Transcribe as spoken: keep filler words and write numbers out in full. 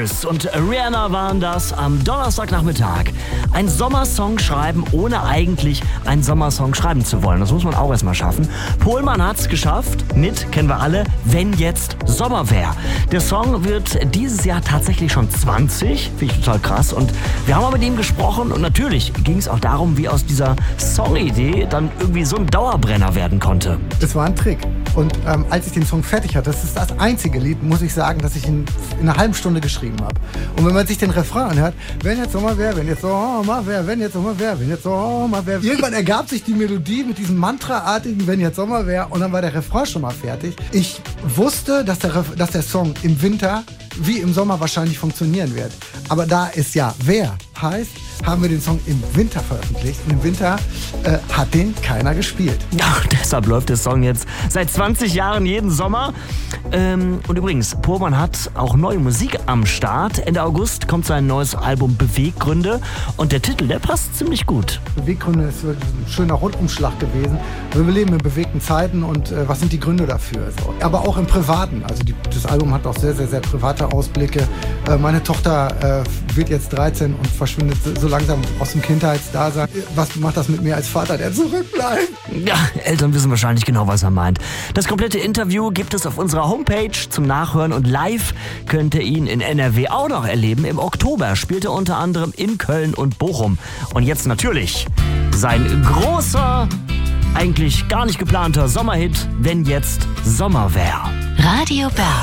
Spears und Rihanna waren das am Donnerstagnachmittag. Ein Sommersong schreiben, ohne eigentlich einen Sommersong schreiben zu wollen. Das muss man auch erstmal schaffen. Pohlmann hat's geschafft mit, kennen wir alle, Wenn jetzt Sommer wär. Der Song wird dieses Jahr tatsächlich schon zwanzig. Finde ich total krass. Und wir haben mal mit ihm gesprochen und natürlich ging es auch darum, wie aus dieser Songidee dann irgendwie so ein Dauerbrenner werden konnte. Das war ein Trick. Und ähm, als ich den Song fertig hatte, das ist das einzige Lied, muss ich sagen, dass ich ihn in einer halben Stunde geschrieben habe. Und wenn man sich den Refrain anhört, wenn jetzt Sommer wäre, wenn jetzt Sommer wäre, wenn jetzt Sommer wäre, wenn jetzt Sommer wäre. Irgendwann ergab sich die Melodie mit diesem Mantraartigen, wenn jetzt Sommer wäre, und dann war der Refrain schon mal fertig. Ich wusste, dass der, Ref- dass der Song im Winter wie im Sommer wahrscheinlich funktionieren wird. Aber da es ja wer heißt, haben wir den Song im Winter veröffentlicht. Und im Winter äh, hat den keiner gespielt. Ach, deshalb läuft der Song jetzt seit zwanzig Jahren jeden Sommer. Ähm, und übrigens, Pohlmann hat auch neue Musik am Start. Ende August kommt sein neues Album Beweggründe. Und der Titel, der passt ziemlich gut. Beweggründe ist wirklich ein schöner Rundumschlag gewesen. Wir leben in bewegten Zeiten und äh, was sind die Gründe dafür? So. Aber auch im Privaten. Also die, das Album hat auch sehr, sehr, sehr private Ausblicke. Äh, meine Tochter äh, wird jetzt dreizehn und verschwindet so langsam aus dem Kindheitsdasein. Was macht das mit mir als Vater, der zurückbleibt? Ja, Eltern wissen wahrscheinlich genau, was er meint. Das komplette Interview gibt es auf unserer Homepage zum Nachhören und live könnt ihr ihn in N R W auch noch erleben. Im Oktober spielt er unter anderem in Köln und Bochum. Und jetzt natürlich sein großer, eigentlich gar nicht geplanter Sommerhit, Wenn jetzt Sommer wär. Radio Berg.